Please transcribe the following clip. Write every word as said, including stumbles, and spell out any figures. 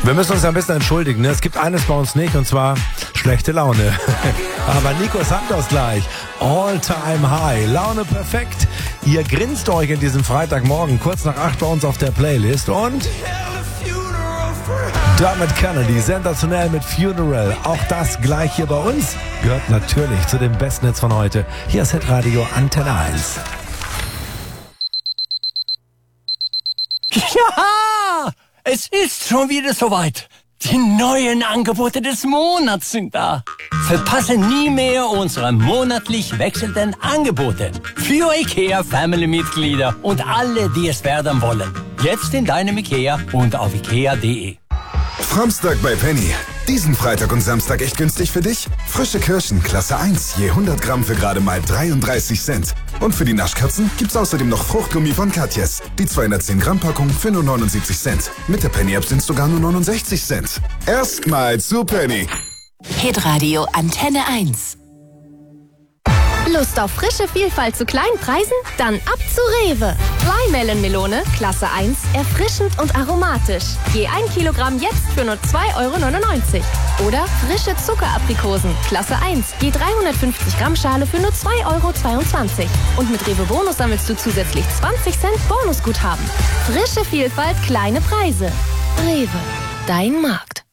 Wir müssen uns ein bisschen entschuldigen. Ne? Es gibt eines bei uns nicht, und zwar schlechte Laune. Aber Nico Santos gleich. All-time high. Laune perfekt. Ihr grinst euch in diesem Freitagmorgen kurz nach acht bei uns auf der Playlist. Und Dermot Kennedy, sensationell mit Funeral. Auch das gleich hier bei uns. Gehört natürlich zu den besten Hits von heute. Hier ist Hitradio Antenne eins. Ja, es ist schon wieder soweit. Die neuen Angebote des Monats sind da. Verpasse nie mehr unsere monatlich wechselnden Angebote. Für IKEA Family-Mitglieder und alle, die es werden wollen. Jetzt in deinem IKEA und auf ikea punkt de. Framstag bei Penny. Diesen Freitag und Samstag echt günstig für dich? Frische Kirschen, Klasse eins, je hundert Gramm für gerade mal dreiunddreißig Cent. Und für die Naschkatzen gibt's außerdem noch Fruchtgummi von Katjes. Die zweihundertzehn Gramm Packung für nur neunundsiebzig Cent. Mit der Penny-App sind's sogar nur neunundsechzig Cent. Erstmal zu Penny. Hitradio Antenne eins. Lust auf frische Vielfalt zu kleinen Preisen? Dann ab zu Rewe. Rheinmelon-Melone, Klasse eins, erfrischend und aromatisch. Je ein Kilogramm jetzt für nur zwei Euro neunundneunzig. Oder frische Zuckeraprikosen, Klasse eins, je dreihundertfünfzig Gramm Schale für nur zwei Euro zweiundzwanzig. Und mit Rewe Bonus sammelst du zusätzlich zwanzig Cent Bonusguthaben. Frische Vielfalt, kleine Preise. Rewe, dein Markt.